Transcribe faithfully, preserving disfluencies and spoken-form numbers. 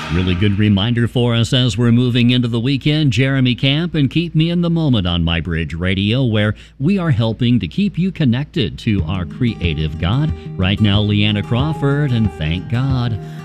Really good reminder for us as we're moving into the weekend. Jeremy Camp and Keep Me in the Moment on My Bridge Radio, where we are helping to keep you connected to our creative God. Right now, Leanna Crawford and Thank God.